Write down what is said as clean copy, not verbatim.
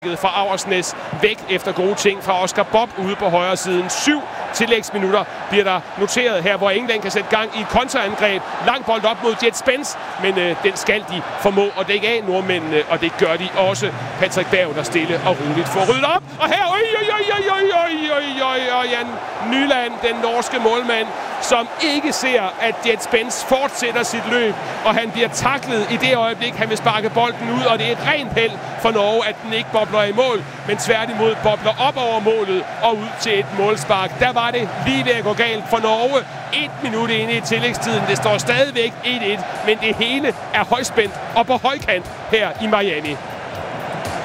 fra Auersnæs væk efter gode ting fra Oscar Bob ude på højre siden. 7 tillægsminutter bliver der noteret her, hvor England kan sætte gang i et kontraangreb. Lang bold op mod Jet Spence, men den skal de formå at dække af nordmændene, og det gør de også. Patrick Berg, der stille og roligt får ryddet op. Og her, Jan Nyland, den norske målmand, som ikke ser, at Jet Spence fortsætter sit løb, og han bliver taklet i det øjeblik, han vil sparke bolden ud, og det er et rent held for Norge, at den ikke bobler i mål, men tværtimod bobler op over målet og ud til et målspark. Der var det lige ved at gå galt for Norge. 1 minut inde i tillægstiden. Det står stadigvæk 1-1, men det hele er højspændt og på højkant her i Miami.